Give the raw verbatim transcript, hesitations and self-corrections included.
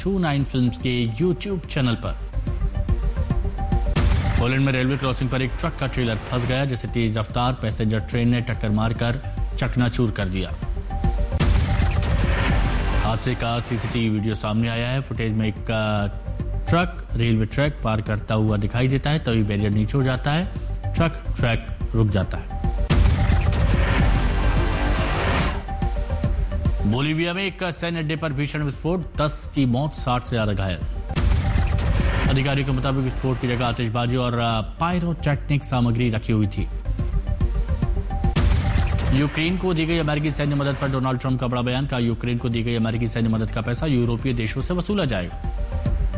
To nine films के YouTube channel पर। Poland में रेलवे क्रॉसिंग पर एक ट्रक का ट्रेलर फंस गया, जिसे तेज रफ्तार पैसेंजर ट्रेन ने टक्कर मारकर चकनाचूर कर दिया। हादसे का सीसीटीवी वीडियो सामने आया है। फुटेज में एक ट्रक रेलवे ट्रैक पार करता हुआ दिखाई देता है, तभी बैरियर नीचे हो जाता है, ट्रक ट्रैक रुक जाता है। बोलीविया में एक सैन्य अड्डे पर भीषण विस्फोट, दस की मौत, साठ से ज्यादा घायल। अधिकारियों के मुताबिक विस्फोट की जगह आतिशबाजी और पायरोटेक्निक सामग्री रखी हुई थी। यूक्रेन को दी गई अमेरिकी सैन्य मदद पर डोनाल्ड ट्रंप का बड़ा बयान। का यूक्रेन को दी गई अमेरिकी सैन्य मदद का पैसा यूरोपीय देशों से वसूला जाएगा।